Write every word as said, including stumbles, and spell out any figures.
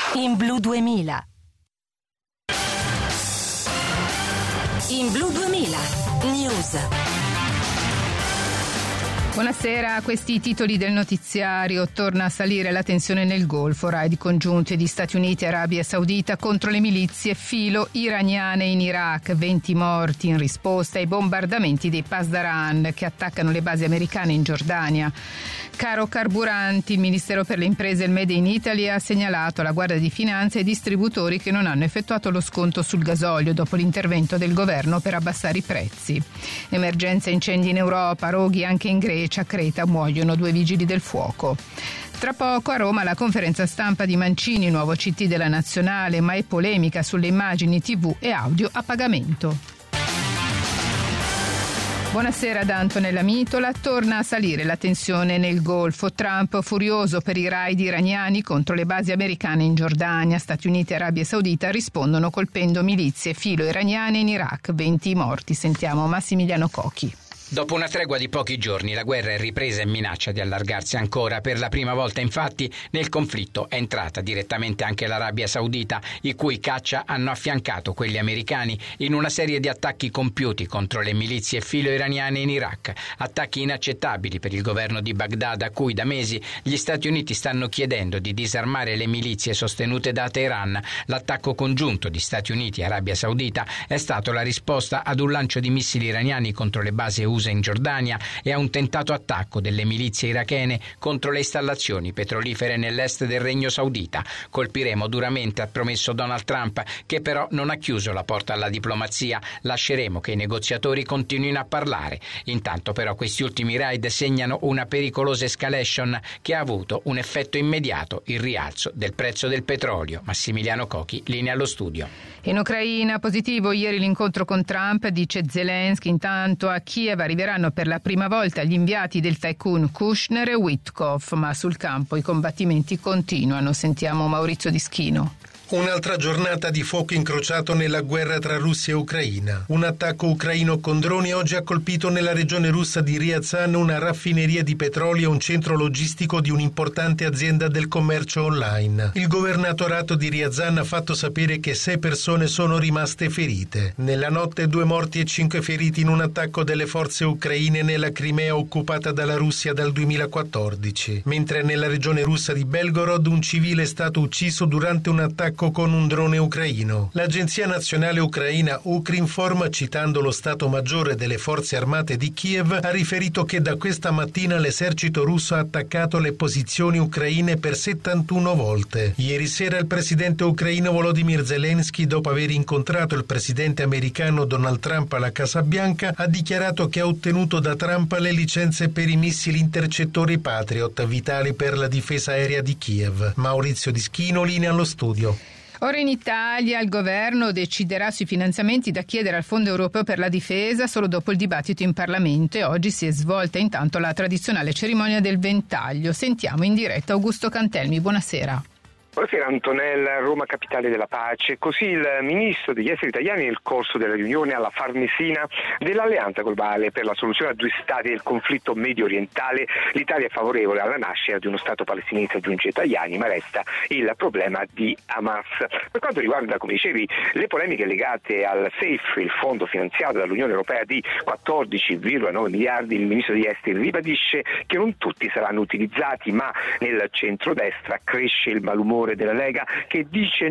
In Blu duemila. In Blu duemila News. Buonasera, questi i titoli del notiziario. Torna a salire la tensione nel Golfo, raid congiunti di Stati Uniti e Arabia Saudita contro le milizie filo iraniane in Iraq, venti morti in risposta ai bombardamenti dei Pasdaran che attaccano le basi americane in Giordania. Caro carburanti, il Ministero per le Imprese e il Made in Italy ha segnalato alla Guardia di Finanza i distributori che non hanno effettuato lo sconto sul gasolio dopo l'intervento del governo per abbassare i prezzi. Emergenza incendi in Europa, roghi anche in Grecia, a Creta muoiono due vigili del fuoco. Tra poco a Roma la conferenza stampa di Mancini, nuovo C T della Nazionale, ma è polemica sulle immagini tivù e audio a pagamento. Buonasera da Antonella Mitola. Torna a salire la tensione nel Golfo. Trump furioso per i raid iraniani contro le basi americane in Giordania. Stati Uniti e Arabia Saudita rispondono colpendo milizie filo iraniane in Iraq. venti morti. Sentiamo Massimiliano Cocchi. Dopo una tregua di pochi giorni la guerra è ripresa e minaccia di allargarsi ancora. Per la prima volta infatti nel conflitto è entrata direttamente anche l'Arabia Saudita, i cui caccia hanno affiancato quelli americani in una serie di attacchi compiuti contro le milizie filo-iraniane in Iraq. Attacchi inaccettabili per il governo di Baghdad, a cui da mesi gli Stati Uniti stanno chiedendo di disarmare le milizie sostenute da Teheran. L'attacco congiunto di Stati Uniti e Arabia Saudita è stato la risposta ad un lancio di missili iraniani contro le basi U S A in Giordania e a un tentato attacco delle milizie irachene contro le installazioni petrolifere nell'est del Regno Saudita. Colpiremo duramente, ha promesso Donald Trump, che però non ha chiuso la porta alla diplomazia. Lasceremo che i negoziatori continuino a parlare. Intanto però questi ultimi raid segnano una pericolosa escalation che ha avuto un effetto immediato: il rialzo del prezzo del petrolio. Massimiliano Cocchi, linea allo studio. In Ucraina positivo ieri l'incontro con Trump, dice Zelensky. Intanto a Kiev arriveranno per la prima volta gli inviati del tycoon Kushner e Witkoff, ma sul campo i combattimenti continuano. Sentiamo Maurizio Dischino. Un'altra giornata di fuoco incrociato nella guerra tra Russia e Ucraina. Un attacco ucraino con droni oggi ha colpito nella regione russa di Ryazan una raffineria di petrolio e un centro logistico di un'importante azienda del commercio online. Il governatorato di Ryazan ha fatto sapere che sei persone sono rimaste ferite. Nella notte due morti e cinque feriti in un attacco delle forze ucraine nella Crimea occupata dalla Russia dal duemilaquattordici. Mentre nella regione russa di Belgorod un civile è stato ucciso durante un attacco con un drone ucraino. L'Agenzia Nazionale Ucraina Ukrinform, citando lo Stato Maggiore delle Forze Armate di Kiev, ha riferito che da questa mattina l'esercito russo ha attaccato le posizioni ucraine per settantuno volte. Ieri sera il presidente ucraino Volodymyr Zelensky, dopo aver incontrato il presidente americano Donald Trump alla Casa Bianca, ha dichiarato che ha ottenuto da Trump le licenze per i missili intercettori Patriot, vitali per la difesa aerea di Kiev. Maurizio Dischino, linea allo studio. Ora in Italia il governo deciderà sui finanziamenti da chiedere al Fondo Europeo per la Difesa solo dopo il dibattito in Parlamento, e oggi si è svolta intanto la tradizionale cerimonia del ventaglio. Sentiamo in diretta Augusto Cantelmi. Buonasera. Buonasera Antonella, Roma capitale della pace. Così il ministro degli esteri italiani nel corso della riunione alla Farnesina dell'Alleanza Globale per la soluzione a due stati del conflitto medio orientale. L'Italia è favorevole alla nascita di uno stato palestinese, aggiunge Tajani, ma resta il problema di Hamas. Per quanto riguarda, come dicevi, le polemiche legate al SAFE, il fondo finanziato dall'Unione Europea di quattordici virgola nove miliardi, il ministro degli esteri ribadisce che non tutti saranno utilizzati, ma nel centrodestra cresce il malumore della Lega, che dice